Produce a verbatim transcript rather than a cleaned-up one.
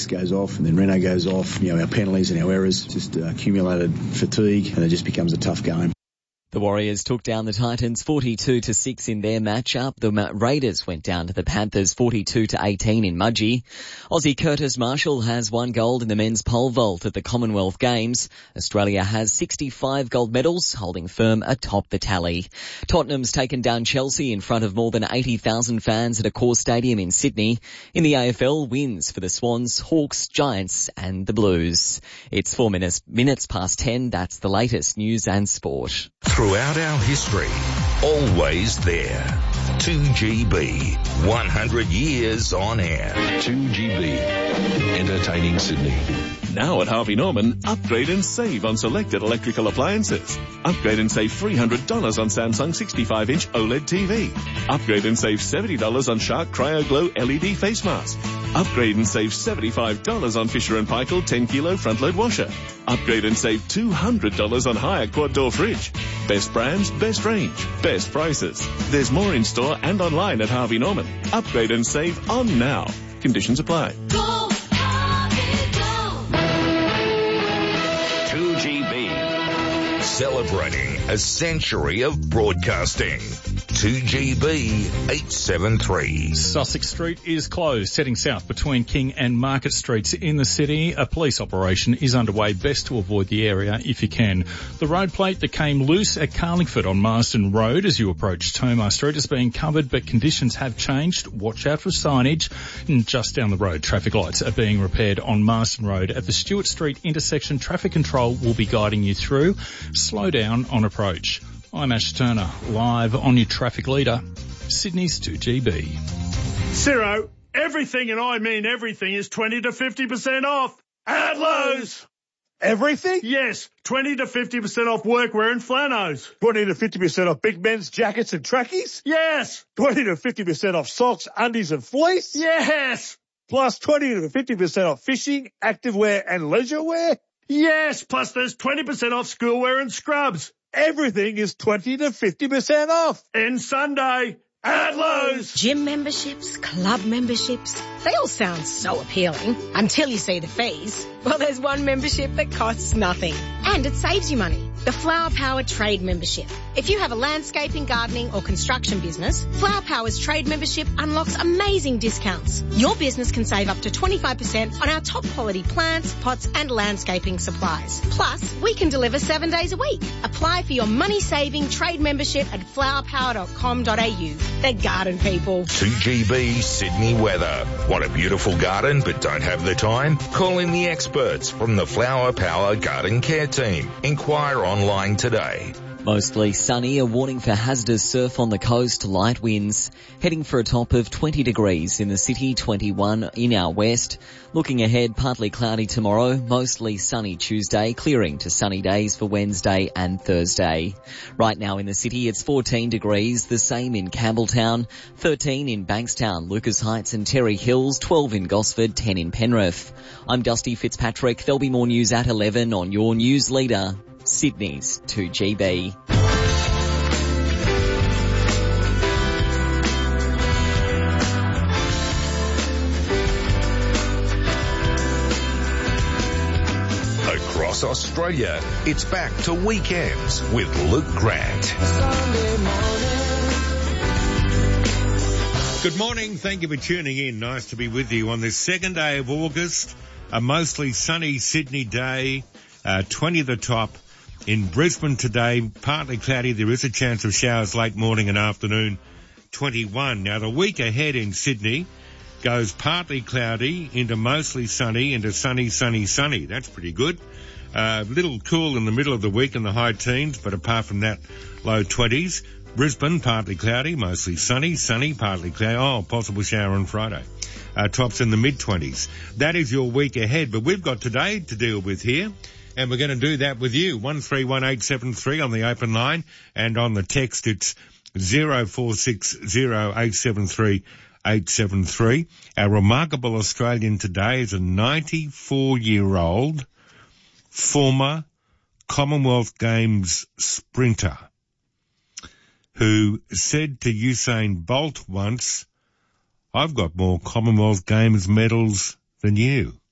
Rex goes off and then Renault goes off. You know, our penalties and our errors, just uh, accumulated fatigue, and it just becomes a tough game. The Warriors took down the Titans forty-two to six in their matchup. The Raiders went down to the Panthers forty-two to eighteen in Mudgee. Aussie Curtis Marshall has won gold in the men's pole vault at the Commonwealth Games. Australia has sixty-five gold medals, holding firm atop the tally. Tottenham's taken down Chelsea in front of more than eighty thousand fans at Accor Stadium in Sydney. In the A F L, wins for the Swans, Hawks, Giants and the Blues. It's four minutes, minutes past ten. That's the latest news and sport. Throughout our history, always there. two G B, one hundred years on air. two G B, entertaining Sydney. Now at Harvey Norman, upgrade and save on selected electrical appliances. Upgrade and save three hundred dollars on Samsung sixty-five inch OLED T V. Upgrade and save seventy dollars on Shark Cryo Glow L E D face mask. Upgrade and save seventy-five dollars on Fisher and Paykel ten kilo front load washer. Upgrade and save two hundred dollars on Hyatt quad door fridge. Best brands, best range, best prices. There's more in store and online at Harvey Norman. Upgrade and save on now. Conditions apply. Go, Harvey, go. two G B. Celebrating a century of broadcasting. two G B eight seven three. Sussex Street is closed, heading south between King and Market Streets in the city. A police operation is underway. Best to avoid the area if you can. The road plate that came loose at Carlingford on Marsden Road as you approach Tomar Street is being covered, but conditions have changed. Watch out for signage. And just down the road, traffic lights are being repaired on Marsden Road. At the Stewart Street intersection, traffic control will be guiding you through. Slow down on approach. I'm Ash Turner, live on your traffic leader, Sydney's two G B. Ciro, everything, and I mean everything, is twenty to fifty percent off at Lowe's. Everything? Yes, twenty to fifty percent off workwear and flannels. twenty to fifty percent off big men's jackets and trackies? Yes. twenty to fifty percent off socks, undies and fleece? Yes. Plus twenty to fifty percent off fishing, activewear and leisure wear? Yes, plus there's twenty percent off schoolwear and scrubs. Everything is twenty to fifty percent off. And Sunday at Lowe's. Gym memberships, club memberships, they all sound so appealing until you see the fees. Well, there's one membership that costs nothing and it saves you money. The Flower Power Trade Membership. If you have a landscaping, gardening or construction business, Flower Power's trade membership unlocks amazing discounts. Your business can save up to twenty-five percent on our top quality plants, pots and landscaping supplies. Plus, we can deliver seven days a week. Apply for your money-saving trade membership at flower power dot com dot a u. They're garden people. two G B Sydney weather. Want a beautiful garden but don't have the time? Call in the experts from the Flower Power Garden Care Team. Inquire online today. Mostly sunny, a warning for hazardous surf on the coast, light winds. Heading for a top of twenty degrees in the city, twenty-one in our west. Looking ahead, partly cloudy tomorrow, mostly sunny Tuesday, clearing to sunny days for Wednesday and Thursday. Right now in the city, it's fourteen degrees, the same in Campbelltown, thirteen in Bankstown, Lucas Heights and Terry Hills, twelve in Gosford, ten in Penrith. I'm Dusty Fitzpatrick. There'll be more news at eleven on your news leader, Sydney's two G B. Across Australia, it's back to Weekends with Luke Grant. Good morning. Thank you for tuning in. Nice to be with you on this second day of August, a mostly sunny Sydney day, uh, twenty the top. In Brisbane today, partly cloudy. There is a chance of showers late morning and afternoon, twenty-one. Now, the week ahead in Sydney goes partly cloudy into mostly sunny into sunny, sunny, sunny. That's pretty good. A uh, little cool in the middle of the week in the high teens, but apart from that, low twenties. Brisbane, partly cloudy, mostly sunny, sunny, partly cloudy. Oh, possible shower on Friday. Uh, tops in the mid-twenties. That is your week ahead, but we've got today to deal with here. And we're going to do that with you. one three one eight seven three on the open line. And on the text, it's zero four six zero eight seven three eight seven three. Our remarkable Australian today is a ninety-four-year-old former Commonwealth Games sprinter who said to Usain Bolt once, "I've got more Commonwealth Games medals than you."